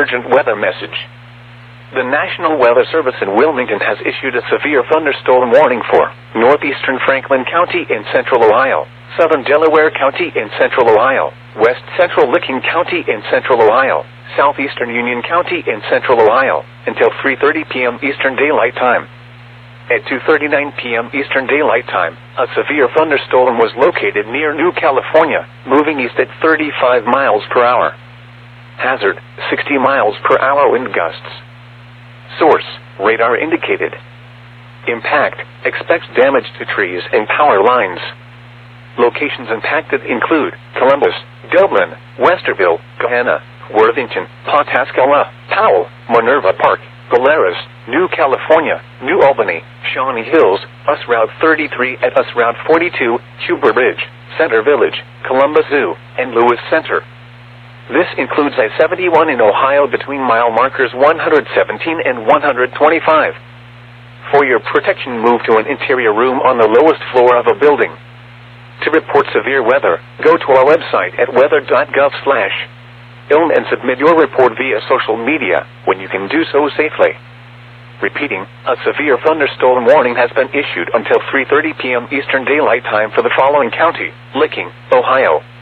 emergent weather message. The National Weather Service in Wilmington has issued a severe thunderstorm warning for northeastern Franklin County in central Ohio, southern Delaware County in central Ohio, west central Licking County in central Ohio, southeastern Union County in central Ohio, until 3:30 p.m. Eastern Daylight Time. At 2:39 p.m. Eastern Daylight Time, a severe thunderstorm was located near New California, moving east at 35 miles per hour. Hazard, 60 miles per hour wind gusts. Source, radar indicated. Impact, expects damage to trees and power lines. Locations impacted include Columbus, Dublin, Westerville, Gahanna, Worthington, Pawtascala, Powell, Minerva Park, Polaris, New California, New Albany, Shawnee Hills, Bus Route 33 at Bus Route 42, Huber Ridge, Center Village, Columbus Zoo, and Lewis Center. This includes I-71 in Ohio between mile markers 117 and 125. For your protection, move to an interior room on the lowest floor of a building. To report severe weather, go to our website at weather.gov/ilm and submit your report via social media when you can do so safely. Repeating, a severe thunderstorm warning has been issued until 3:30 p.m. Eastern Daylight Time for the following county: Licking, Ohio,